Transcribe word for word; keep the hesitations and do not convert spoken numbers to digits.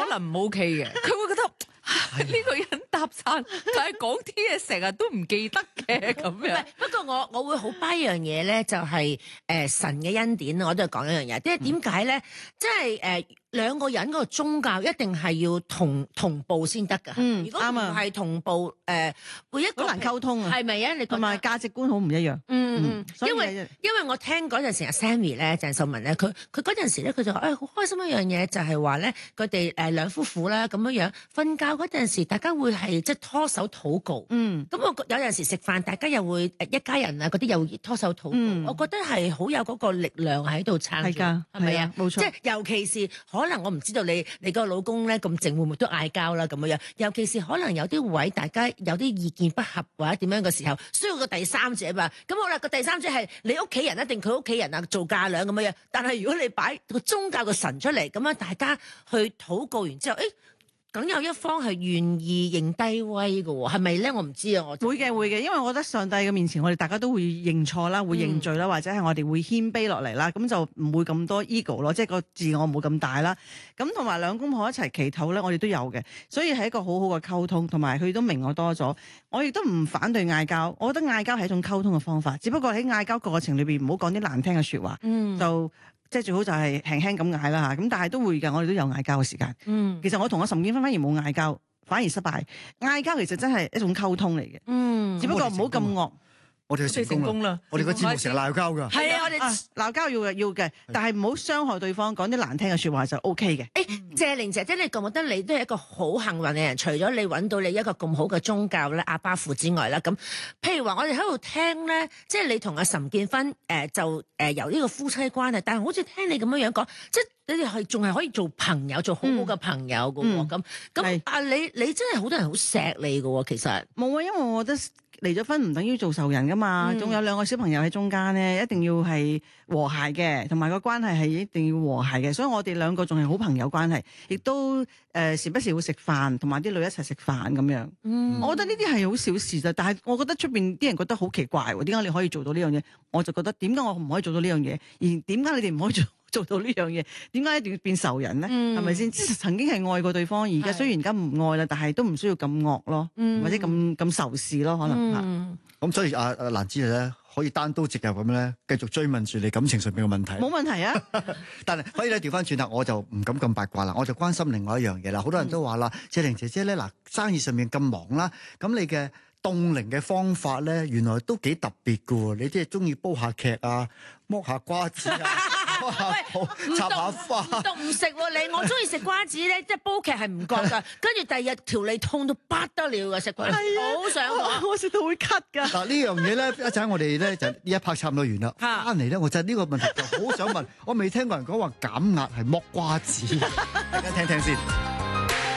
可能唔 OK 嘅，佢會覺得。呢個人搭訕，但係講啲嘢成日都唔記得嘅咁樣。 不過我我會好 buy 一樣嘢咧，就係、是、誒、呃、神嘅恩典，我都係講一樣嘢。即係點解咧？即係誒兩個人嗰個宗教一定係要同同步先得㗎。 嗯， 如果唔係同步，誒、呃、每一個好難溝通啊。 係咪啊？你同埋價值觀好唔一樣。 嗯嗯， 嗯因為因為我聽嗰陣時阿 Sammy 咧，鄭秀文咧，佢佢嗰陣時咧，佢就話誒好開心一樣嘢，就係話咧，佢哋誒兩夫婦啦咁樣樣瞓覺嗰陣時，大家會係即係拖手禱告。 嗯， 咁我有陣時食飯，大家又會誒一家人啊嗰啲又會拖手禱告。 嗯、 我覺得係好有嗰個力量喺度撐住，係咪啊？ 冇錯。 即係尤其是可能我唔知道你你個老公咧咁靜會唔會都嗌交啦咁樣樣。尤其是可能有啲位大家有啲意見不合或者點樣嘅時候，需要個第三者嘛。咁好啦，個第三者係你屋企人一定佢屋企人啊做嫁娘咁樣樣。但係如果你擺個宗教嘅神出嚟，咁樣大家去禱告完之後，誒。梗有一方係願意認低威嘅喎，係咪咧？我唔知啊，我會嘅會嘅，因為我覺得上帝嘅面前，我哋大家都會認錯啦，會認罪啦，嗯、或者係我哋會謙卑落嚟啦，咁就唔會咁多 ego 咯，即係個自我冇咁大啦。咁同埋兩公婆一齊祈禱咧，我哋都有嘅，所以係一個好好嘅溝通，同埋佢都明我多咗。我亦都唔反對嗌交，我覺得嗌交係一種溝通嘅方法，只不過喺嗌交過程裏邊唔好講啲難聽嘅説話，嗯、就。即係最好就係輕輕咁嗌啦嚇，咁但係都會㗎，我哋都有嗌交嘅時間。嗯，其實我同阿岑建勳反而冇嗌交，反而失敗。嗌交其實真係一種溝通嚟嘅。嗯，只不過唔好咁惡。 我哋成功啦！我哋個節目成日鬧交㗎。 係啊，我哋鬧交要嘅要嘅，但係唔好傷害對方，講啲難聽嘅説話就 O K 嘅。 誒，謝玲姐姐，你覺唔覺得你都係一個好幸運嘅人？除咗你揾到你一個咁好嘅宗教咧，阿巴父之外啦，咁譬如話我哋喺度聽咧，即係你同阿岑建勳誒就誒由呢個夫妻關係，但係好似聽你咁樣樣講，即係你哋係仲係可以做朋友，做好好嘅朋友嘅喎。咁咁啊，你你真係好多人好錫你嘅喎，其實冇啊，因為我覺得。離咗婚唔等於做仇人噶嘛，仲、嗯、有兩個小朋友喺中間咧，一定要係和諧嘅，同埋個關係係一定要和諧嘅，所以我哋兩個仲係好朋友關係，亦都誒、呃、時不時會食飯，同埋啲女一齊食飯咁樣。嗯，我覺得呢啲係好小事啫，但係我覺得出邊啲人覺得好奇怪喎，點解你可以做到呢樣嘢？我就覺得點解我唔可以做到呢樣嘢？而點解你哋唔可以做？做到呢樣嘢，點解一定要變仇人咧？係咪先？即係曾經係愛過對方，而家雖然而家唔愛啦，但係都唔需要咁惡咯，嗯、或者咁咁仇視咯，可能嚇。咁、 嗯、所以阿阿蘭芝咧，可以單刀直入咁咧，繼續追問住你感情上面嘅問題。冇問題啊！ 但係可以咧調翻轉頭，我就唔敢咁八卦啦，我就關心另外一樣嘢啦。好多人都話啦，謝玲姐姐咧，嗱生意上面咁忙啦，咁你嘅凍齡嘅方法咧，原來都幾特別㗎喎。你即係中意煲下劇啊，剝下瓜子啊。 喂，插下花，唔讀唔食喎你，我中意食瓜子咧，即係煲劇係唔覺㗎，跟住第二日條脷痛到不得了㗎，食瓜子好想我食到會咳㗎。 嗱呢樣嘢咧，一陣我哋咧就呢一 part 差唔多完啦，翻嚟咧我就呢個問題就好想問，我未聽過人講話減壓係剝瓜子，大家聽聽先。